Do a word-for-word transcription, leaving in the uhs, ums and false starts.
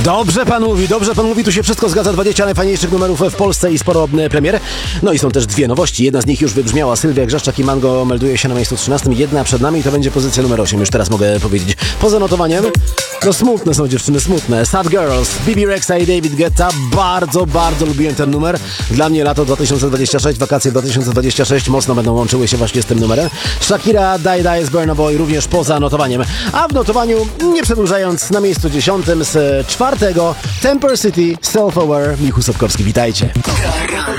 Dobrze pan mówi, dobrze pan mówi, tu się wszystko zgadza. dwadzieścia najfajniejszych numerów w Polsce i sporo e, premier. No i są też dwie nowości. Jedna z nich już wybrzmiała. Sylwia Grzeszczak i Mango melduje się na miejscu trzynastym. Jedna przed nami i to będzie pozycja numer osiem. Już teraz mogę powiedzieć. Poza notowaniem, no smutne są dziewczyny, smutne. Sad Girls, Bibi Rexa i David Guetta. Bardzo, bardzo lubiłem ten numer. Dla mnie lato dwa tysiące dwudziesty szósty, wakacje dwa tysiące dwudziesty szósty mocno będą łączyły się właśnie z tym numerem. Shakira, Die Die z Burna Boy również poza notowaniem. A w notowaniu, nie przedłużając, na miejscu dziesiątym z czwartego Temper City, Self Aware, Michu Sobkowski. Witajcie.